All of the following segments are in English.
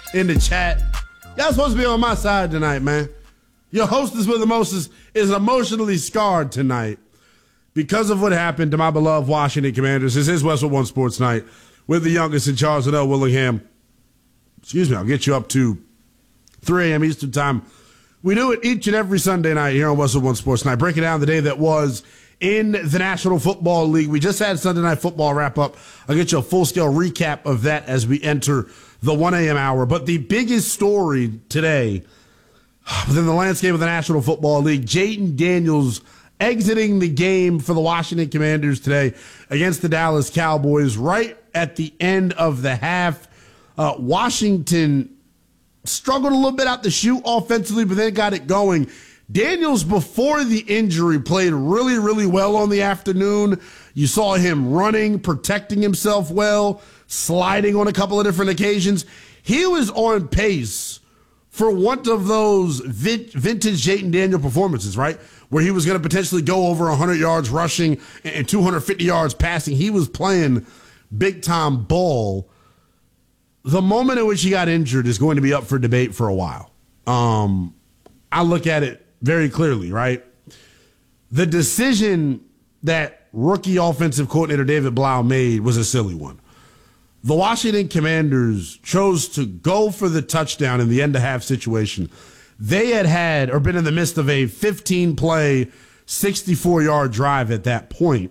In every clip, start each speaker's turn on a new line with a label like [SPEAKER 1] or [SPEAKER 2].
[SPEAKER 1] in the chat. Y'all supposed to be on my side tonight, man. Your hostess with the mostest is emotionally scarred tonight because of what happened to my beloved Washington Commanders. This is Westwood One Sports Night with the youngest in Charles and L. Willingham. Excuse me, I'll get you up to 3 a.m. Eastern Time. We do it each and every Sunday night here on Westwood One Sports Night, breaking down the day that was in the National Football League. We just had Sunday Night Football wrap up. I'll get you a full-scale recap of that as we enter the 1 a.m. hour. But the biggest story today within the landscape of the National Football League, Jayden Daniels exiting the game for the Washington Commanders today against the Dallas Cowboys right at the end of the half. Washington struggled a little bit out the chute offensively, but then got it going. Daniels, before the injury, played really, really well on the afternoon. You saw him running, protecting himself well, sliding on a couple of different occasions. He was on pace for one of those vintage Jayden Daniel performances, right? Where he was going to potentially go over 100 yards rushing and 250 yards passing. He was playing big-time ball. The moment in which he got injured is going to be up for debate for a while. I look at it very clearly, right? The decision that rookie offensive coordinator David Blau made was a silly one. The Washington Commanders chose to go for the touchdown in the end-of-half situation. They had or been in the midst of a 15-play, 64-yard drive at that point,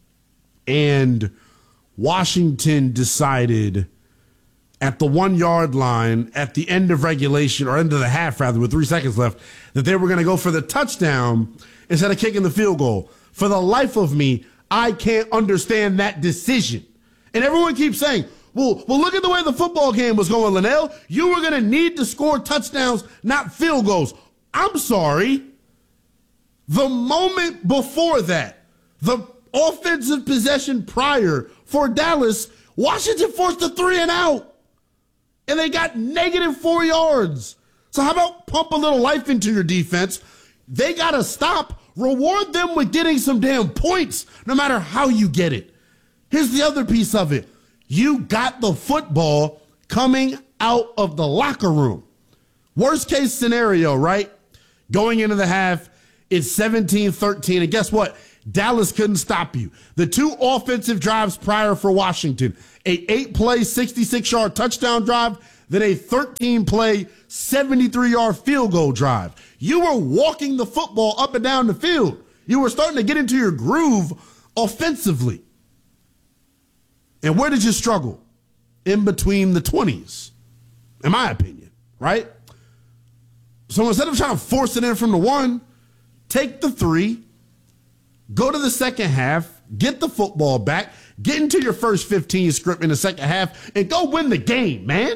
[SPEAKER 1] and Washington decided at the 1-yard line, at the end of regulation, or end of the half, rather, with 3 seconds left, that they were going to go for the touchdown instead of kicking the field goal. For the life of me, I can't understand that decision. And everyone keeps saying, well, look at the way the football game was going, Linnell. You were going to need to score touchdowns, not field goals. I'm sorry. The moment before that, the offensive possession prior for Dallas, Washington forced a 3-and-out. And they got -4 yards. So how about pump a little life into your defense? They got to stop. Reward them with getting some damn points, no matter how you get it. Here's the other piece of it. You got the football coming out of the locker room. Worst case scenario, right? Going into the half, it's 17-13. And guess what? Dallas couldn't stop you. The 2 offensive drives prior for Washington, a 8-play, 66-yard touchdown drive, then a 13-play, 73-yard field goal drive. You were walking the football up and down the field. You were starting to get into your groove offensively. And where did you struggle? In between the 20s, in my opinion, right? So instead of trying to force it in from the 1, take the 3, go to the second half, get the football back, get into your first 15 script in the second half, and go win the game, man.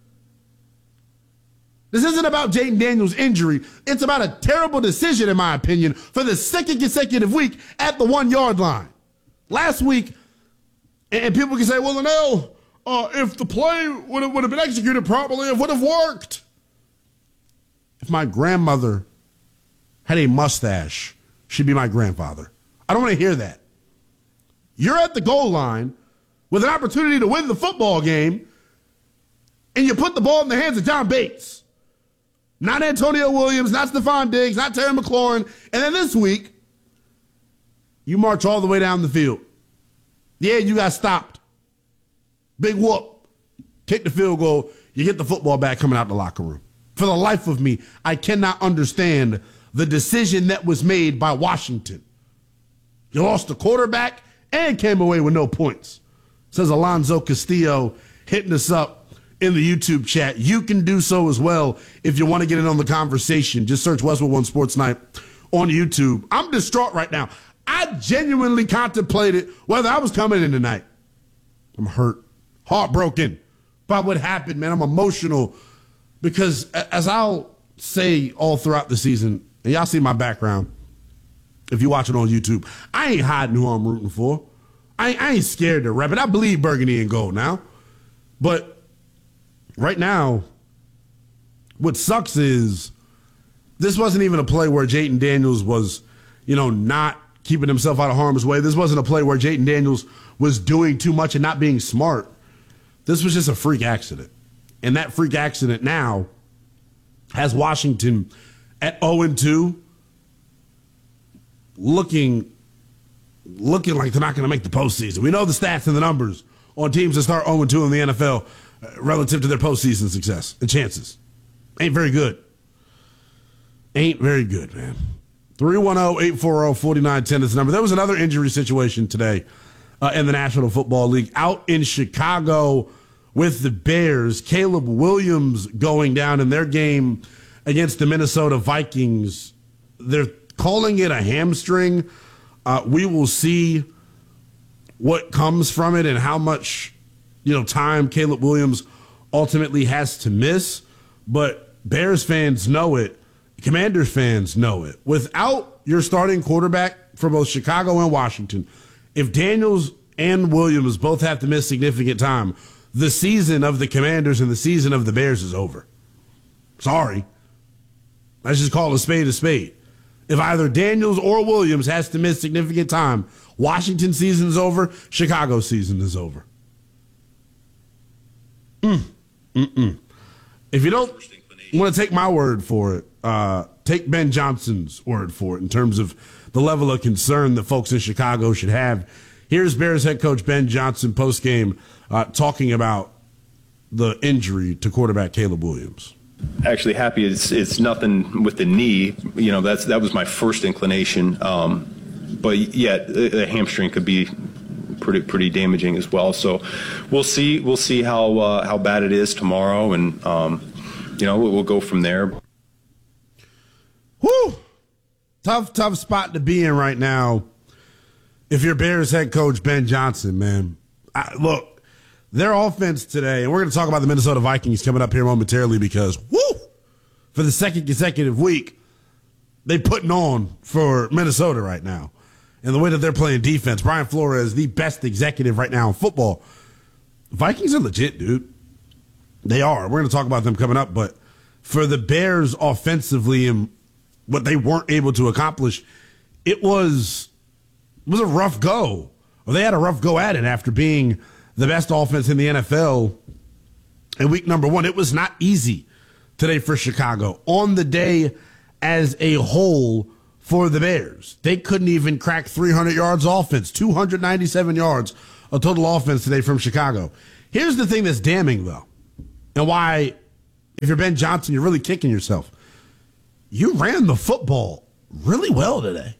[SPEAKER 1] This isn't about Jayden Daniels' injury. It's about a terrible decision, in my opinion, for the second consecutive week at the 1-yard line. Last week, and people can say, well, no, if the play would have been executed properly, it would have worked. If my grandmother had a mustache, she'd be my grandfather. I don't want to hear that. You're at the goal line with an opportunity to win the football game, and you put the ball in the hands of John Bates. Not Antonio Williams, not Stephon Diggs, not Terry McLaurin. And then this week, you march all the way down the field. Yeah, you got stopped. Big whoop. Kick the field goal. You get the football back coming out the locker room. For the life of me, I cannot understand the decision that was made by Washington. You lost the quarterback and came away with no points. Says Alonzo Castillo, hitting us up in the YouTube chat. You can do so as well if you want to get in on the conversation. Just search Westwood One Sports Night on YouTube. I'm distraught right now. I genuinely contemplated whether I was coming in tonight. I'm hurt, heartbroken by what happened, man. I'm emotional because, as I'll say all throughout the season, and y'all see my background if you watch it on YouTube, I ain't hiding who I'm rooting for. I ain't scared to rep it. I believe burgundy and gold now. But right now, what sucks is this wasn't even a play where Jayden Daniels was, not keeping himself out of harm's way. This wasn't a play where Jayden Daniels was doing too much and not being smart. This was just a freak accident. And that freak accident now has Washington at 0-2, looking like they're not going to make the postseason. We know the stats and the numbers on teams that start 0-2 in the NFL relative to their postseason success and chances. Ain't very good. Ain't very good, man. 310-840-4910 is the number. There was another injury situation today in the National Football League out in Chicago with the Bears. Caleb Williams going down in their game against the Minnesota Vikings. They're calling it a hamstring. We will see what comes from it and how much time Caleb Williams ultimately has to miss. But Bears fans know it. Commanders fans know it. Without your starting quarterback for both Chicago and Washington, if Daniels and Williams both have to miss significant time, the season of the Commanders and the season of the Bears is over. Sorry. Let's just call a spade a spade. If either Daniels or Williams has to miss significant time, Washington season is over, Chicago season is over. If you don't want to take my word for it, take Ben Johnson's word for it in terms of the level of concern that folks in Chicago should have. Here's Bears head coach Ben Johnson postgame talking about the injury to quarterback Caleb Williams.
[SPEAKER 2] Actually happy it's nothing with the knee. That was my first inclination. But yet a hamstring could be pretty damaging as well. So we'll see how bad it is tomorrow, and we'll go from there.
[SPEAKER 1] Whew. Tough spot to be in right now if you're Bears head coach Ben Johnson, man. Look, their offense today, and we're going to talk about the Minnesota Vikings coming up here momentarily because, for the second consecutive week, they putting on for Minnesota right now. And the way that they're playing defense, Brian Flores, the best executive right now in football. Vikings are legit, dude. They are. We're going to talk about them coming up, but for the Bears offensively and what they weren't able to accomplish, it was a rough go. Well, they had a rough go at it after being the best offense in the NFL in week number 1. It was not easy today for Chicago. On the day as a whole for the Bears, they couldn't even crack 300 yards offense, 297 yards of total offense today from Chicago. Here's the thing that's damning, though, and why, if you're Ben Johnson, you're really kicking yourself. You ran the football really well today.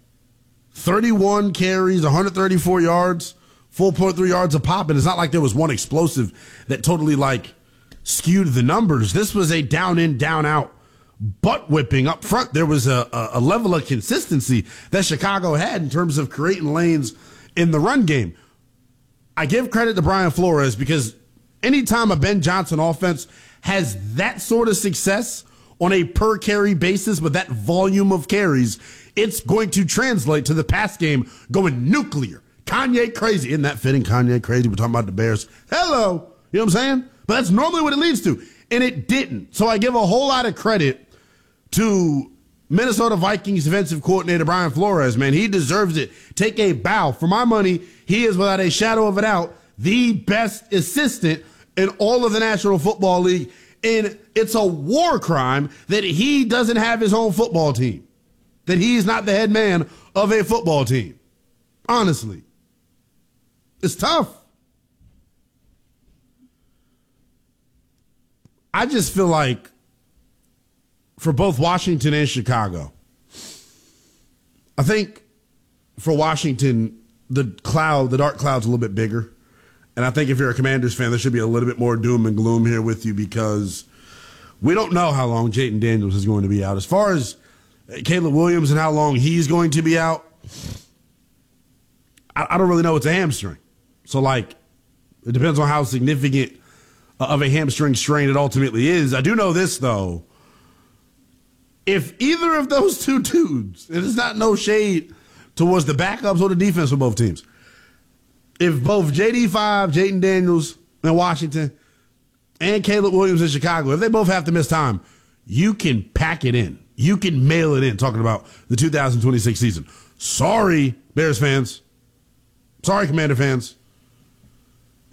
[SPEAKER 1] 31 carries, 134 yards, 4.3 yards a pop, and it's not like there was one explosive that totally skewed the numbers. This was a down in, down out butt whipping up front. There was a level of consistency that Chicago had in terms of creating lanes in the run game. I give credit to Brian Flores because anytime a Ben Johnson offense has that sort of success on a per carry basis with that volume of carries, it's going to translate to the pass game going nuclear. Kanye crazy. Isn't that fitting? Kanye crazy. We're talking about the Bears. Hello. You know what I'm saying? But that's normally what it leads to. And it didn't. So I give a whole lot of credit to Minnesota Vikings defensive coordinator Brian Flores, man. He deserves it. Take a bow. For my money, he is without a shadow of a doubt the best assistant in all of the National Football League. And it's a war crime that he doesn't have his own football team, that he's not the head man of a football team. Honestly. It's tough. I just feel like for both Washington and Chicago, I think for Washington, the dark cloud's a little bit bigger. And I think if you're a Commanders fan, there should be a little bit more doom and gloom here with you because we don't know how long Jayden Daniels is going to be out. As far as Caleb Williams and how long he's going to be out, I don't really know. It's a hamstring. So, it depends on how significant of a hamstring strain it ultimately is. I do know this, though. If either of those two dudes, and it's not no shade towards the backups or the defense for both teams, if both JD5, Jayden Daniels in Washington, and Caleb Williams in Chicago, if they both have to miss time, you can pack it in. You can mail it in, talking about the 2026 season. Sorry, Bears fans. Sorry, Commander fans.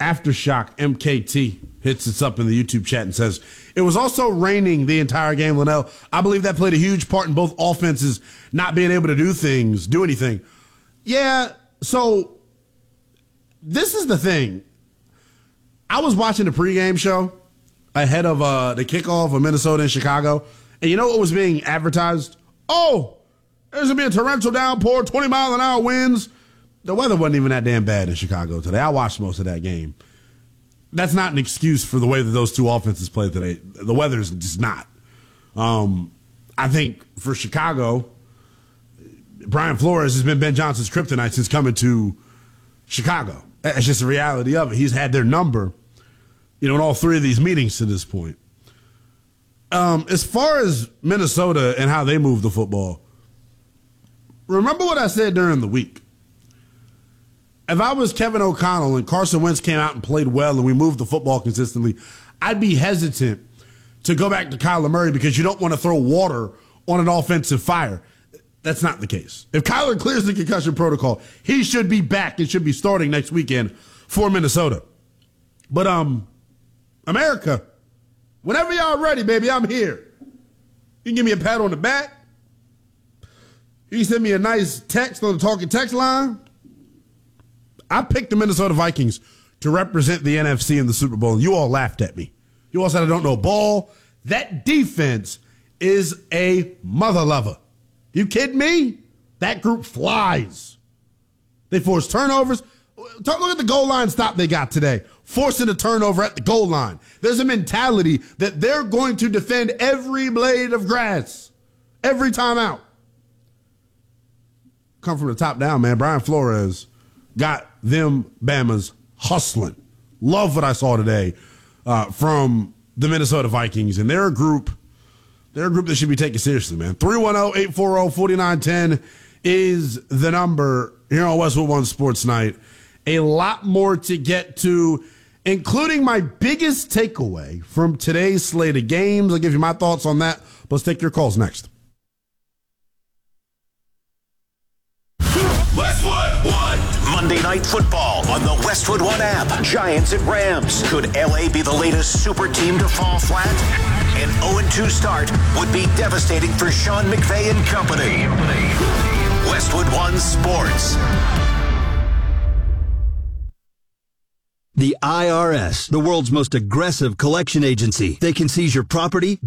[SPEAKER 1] Aftershock MKT hits us up in the YouTube chat and says, it was also raining the entire game, Linnell. I believe that played a huge part in both offenses not being able to do anything. Yeah, so this is the thing. I was watching the pregame show ahead of the kickoff of Minnesota and Chicago, and you know what was being advertised? Oh, there's going to be a torrential downpour, 20-mile-an-hour winds. The weather wasn't even that damn bad in Chicago today. I watched most of that game. That's not an excuse for the way that those two offenses played today. The weather is just not. I think for Chicago, Brian Flores has been Ben Johnson's kryptonite since coming to Chicago. That's just the reality of it. He's had their number, in all three of these meetings to this point. As far as Minnesota and how they move the football, remember what I said during the week. If I was Kevin O'Connell and Carson Wentz came out and played well and we moved the football consistently, I'd be hesitant to go back to Kyler Murray because you don't want to throw water on an offensive fire. That's not the case. If Kyler clears the concussion protocol, he should be back and should be starting next weekend for Minnesota. But America, whenever y'all ready, baby, I'm here. You can give me a pat on the back. You can send me a nice text on the talking text line. I picked the Minnesota Vikings to represent the NFC in the Super Bowl, and you all laughed at me. You all said I don't know ball. That defense is a mother lover. You kidding me? That group flies. They force turnovers. Look at the goal line stop they got today. Forcing a turnover at the goal line. There's a mentality that they're going to defend every blade of grass, every time out. Come from the top down, man. Brian Flores got them Bamas hustling. Love what I saw today from the Minnesota Vikings. And they're a group that should be taken seriously, man. 310-840-4910 is the number here on Westwood One Sports Night. A lot more to get to, including my biggest takeaway from today's slate of games. I'll give you my thoughts on that. Let's take your calls next.
[SPEAKER 3] Westwood One. Monday Night Football on the Westwood One app. Giants at Rams. Could LA be the latest super team to fall flat? An 0-2 start would be devastating for Sean McVay and company. Westwood One Sports.
[SPEAKER 4] The IRS, the world's most aggressive collection agency. They can seize your property,